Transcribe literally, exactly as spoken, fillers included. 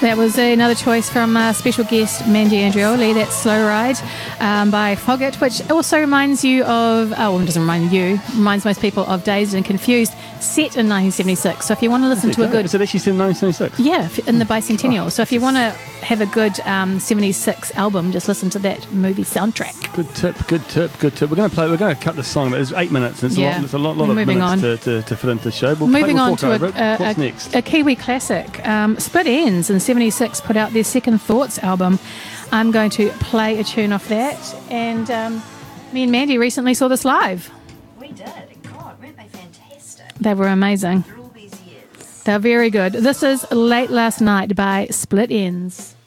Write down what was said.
That was another choice from uh, special guest Mandy Andreoli. That's Slow Ride um, by Foggett, which also reminds you of, oh, well, it doesn't remind you, reminds most people of Dazed and Confused, set in nineteen seventy-six. So if you want to listen to a good... Is it actually set in nineteen seventy-six? Yeah, in the bicentennial. So if you want to have a good um, seventy-six album, just listen to that movie soundtrack. Good tip, good tip, good tip. We're going to play, we're going to cut this song, but it's eight minutes, and it's Yeah. a lot, it's a lot, lot of Moving minutes on. to, to, to fit into the show. We'll Moving play, we'll on to over a, it. a, What's a, next? a Kiwi classic. Um, Split Ends in seventy-six put out their Second Thoughts album. I'm going to play a tune off that. And um, me and Mandy recently saw this live. We did. God, weren't they fantastic? They were amazing. After all these years. They're very good. This is Late Last Night by Split Ends.